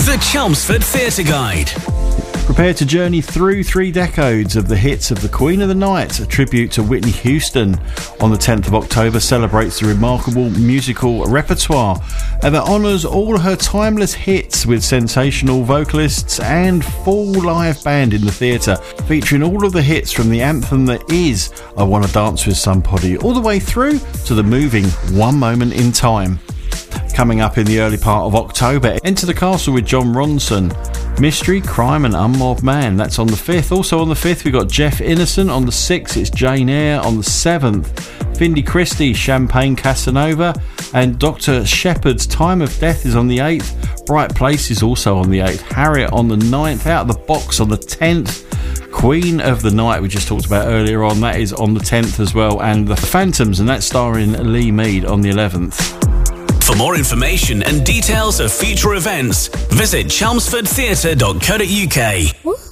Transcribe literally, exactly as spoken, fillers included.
The Chelmsford Theatre Guide. Prepare to journey through three decades of the hits of the Queen of the Night. A tribute to Whitney Houston on the tenth of October celebrates the remarkable musical repertoire and that honours all her timeless hits with sensational vocalists and full live band in the theatre, featuring all of the hits from the anthem that is I Wanna Dance With Somebody all the way through to the moving One Moment in Time. Coming up in the early part of October, Enter the Castle with Jon Ronson. Mystery, Crime and Unmobbed Man. That's on the fifth. Also on the fifth, we've got Jeff Innocent. On the sixth, it's Jane Eyre. On the seventh, Findy Christie, Champagne Casanova. And Doctor Shepherd's Time of Death is on the eighth. Bright Place is also on the eighth. Harriet on the ninth. Out of the Box on the tenth. Queen of the Night, we just talked about earlier on, that is on the tenth as well. And The Phantoms, and that's starring Lee Mead on the eleventh. For more information and details of future events, visit chelmsford theatre dot co dot uk.